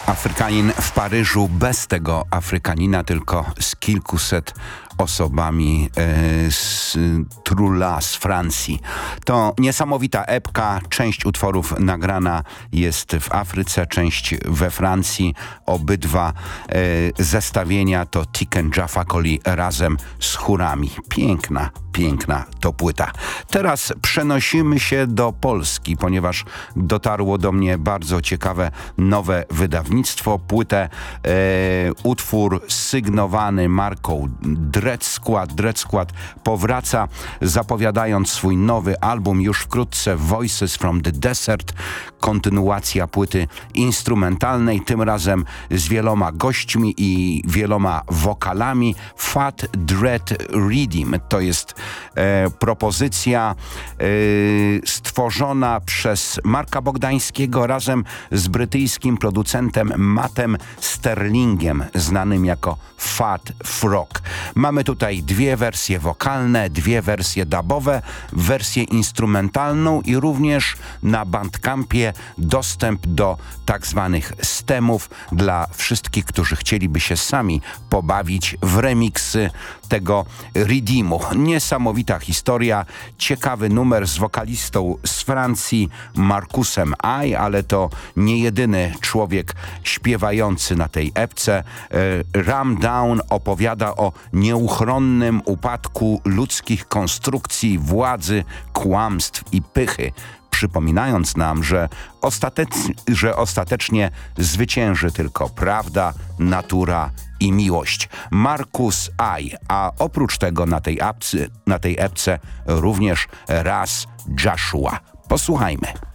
Afrykanin w Paryżu bez tego Afrykanina, tylko z kilkuset osobami z Trula z Francji. To niesamowita epka. Część utworów nagrana jest w Afryce, część we Francji. Obydwa zestawienia to Tiken Jah Fakoly razem z chórami. Piękna to płyta. Teraz przenosimy się do Polski, ponieważ dotarło do mnie bardzo ciekawe nowe wydawnictwo. Płytę, utwór sygnowany marką Dread Squad powraca, zapowiadając swój nowy album już wkrótce, Voices from the Desert. Kontynuacja płyty instrumentalnej, tym razem z wieloma gośćmi i wieloma wokalami. Fat Dread Redeem to jest propozycja stworzona przez Marka Bogdańskiego razem z brytyjskim producentem Mattem Sterlingiem, znanym jako Fat Frog. Mamy tutaj dwie wersje wokalne, dwie wersje dubowe, wersję instrumentalną i również na Bandcampie dostęp do tak zwanych stemów dla wszystkich, którzy chcieliby się sami pobawić w remiksy tego Redeemu. Niesamowita historia, ciekawy numer z wokalistą z Francji, Marcusem I, ale to nie jedyny człowiek śpiewający na tej epce. Ram Down opowiada o nieuchronnym upadku ludzkich konstrukcji, władzy, kłamstw i pychy, przypominając nam, że ostatecznie zwycięży tylko prawda, natura i miłość. Marcus I, a oprócz tego na tej epce również raz Joshua. Posłuchajmy.